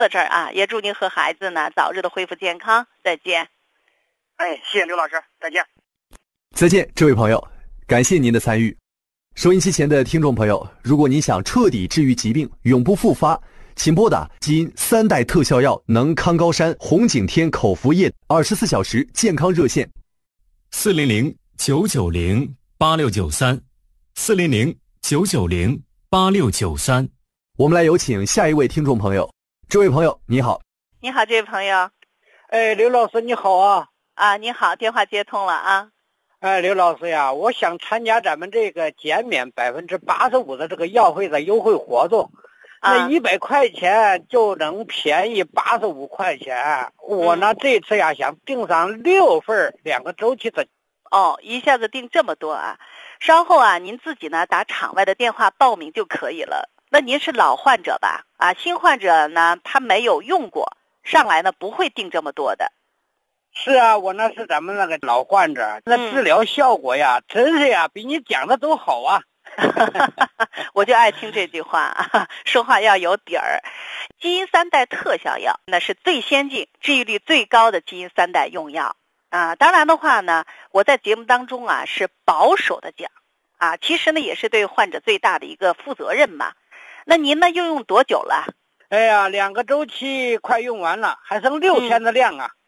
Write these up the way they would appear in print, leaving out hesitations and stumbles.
到这儿啊，也祝您和孩子呢早日的恢复健康。再见。 谢谢刘老师，再见。 再见，这位朋友，感谢您的参与。收音机前的听众朋友，如果您想彻底治愈疾病，永不复发，请拨打基因3代特效药能康高山红景天口服液24小时健康热线 400-990-8693，400-990-8693。 我们来有请下一位听众朋友。这位朋友你好。 你好，这位朋友。 刘老师你好啊。 你好，电话接通了啊。 刘老师呀，我想参加咱们这个减免85%的这个药费的优惠活动，那100块钱就能便宜85块钱。我呢这次呀想订上6份2个周期的。 一下子订这么多啊。稍后啊您自己呢打场外的电话报名就可以了。那您是老患者吧？新患者呢他没有用过，上来呢不会订这么多的。 是啊，我那是咱们那个老患者，那治疗效果呀，真是呀，比你讲的都好啊。 我就爱听这句话啊，说话要有底儿。基因3代特效药那是最先进、治愈率最高的基因3代用药啊。当然的话呢，我在节目当中啊是保守的讲啊，其实呢也是对患者最大的一个负责任嘛。那您呢又用多久了 ？2个周期快用完了，还剩6天的量啊。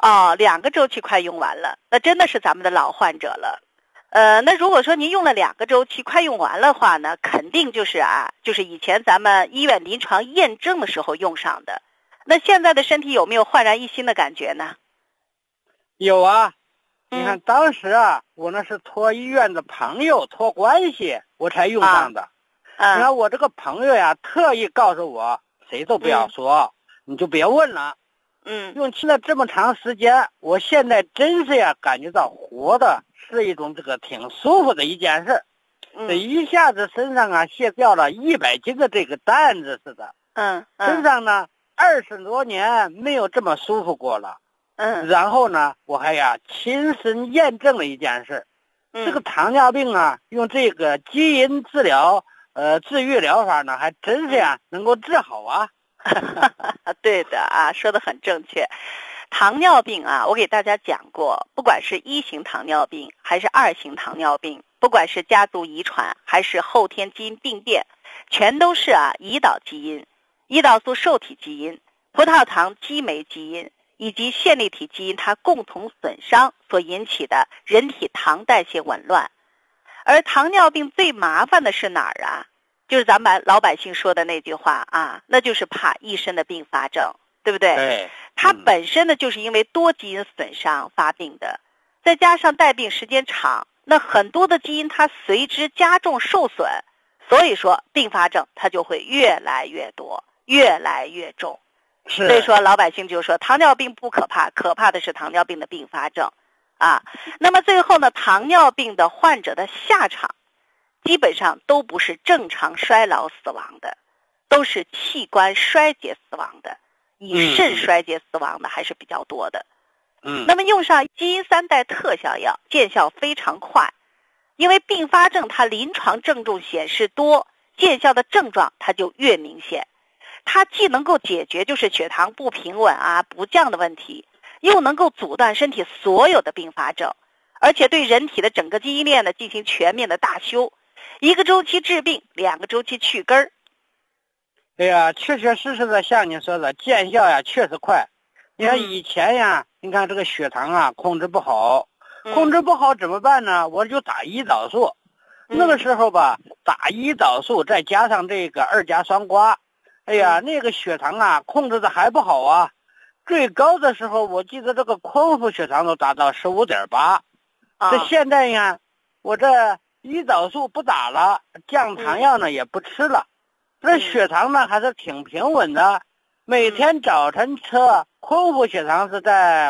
2个周期快用完了，那真的是咱们的老患者了。那如果说您用了2个周期快用完了的话呢，肯定就是以前咱们医院临床验证的时候用上的。那现在的身体有没有焕然一新的感觉呢？ 有啊，你看当时我那是托医院的朋友托关系我才用上的。你看我这个朋友呀特意告诉我，谁都不要说，你就别问了。用期了这么长时间，我现在真是呀感觉到活的是一种这个挺舒服的一件事。这一下子身上卸掉了100斤的这个担子似的。身上呢20多年没有这么舒服过了。然后呢我还亲身验证了一件事。这个糖尿病用这个基因治疗治愈疗法呢还真是能够治好啊。 对的说得很正确。糖尿病我给大家讲过，不管是1型糖尿病还是2型糖尿病，不管是家族遗传还是后天基因病变，全都是胰岛基因、胰岛素受体基因、葡萄糖激酶基因以及线粒体基因它共同损伤所引起的人体糖代谢紊乱。而糖尿病最麻烦的是哪儿就是咱们老百姓说的那句话那就是怕一身的并发症，对不对？ 对。 它本身呢就是因为多基因损伤发病的，再加上带病时间长，那很多的基因它随之加重受损，所以说并发症它就会越来越多，越来越重。所以说老百姓就说糖尿病不可怕，可怕的是糖尿病的并发症那么最后呢，糖尿病的患者的下场基本上都不是正常衰老死亡的，都是器官衰竭死亡的，以肾衰竭死亡的还是比较多的。那么用上基因3代特效药见效非常快，因为并发症它临床症状显示多，见效的症状它就越明显。它既能够解决就是血糖不平稳不降的问题，又能够阻断身体所有的并发症，而且对人体的整个基因链呢进行全面的大修，1个周期治病，2个周期去根儿。 确确实实的像你说的，见效确实快。你看以前你看这个血糖控制不好，控制不好怎么办呢？我就打胰岛素。那个时候吧，打胰岛素再加上这个2价双胍，那个血糖控制的还不好最高的时候我记得这个空腹血糖都达到15.8。这现在我这胰岛素不打了，降糖药呢也不吃了，这血糖呢还是挺平稳的。每天早晨吃空腹血糖是在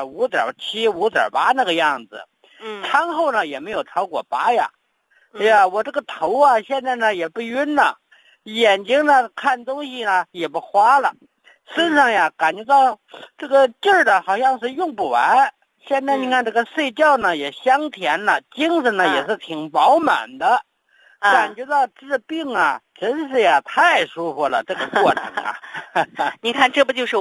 5.7、5.8那个样子。餐后呢也没有超过8呀。我这个头现在呢也不晕了，眼睛呢看东西呢也不花了，身上感觉到这个劲儿的好像是用不完。现在你看这个睡觉呢也香甜了，精神呢也是挺饱满的。 感觉到治病啊，真是呀太舒服了，这个过程啊。 你看，这不就是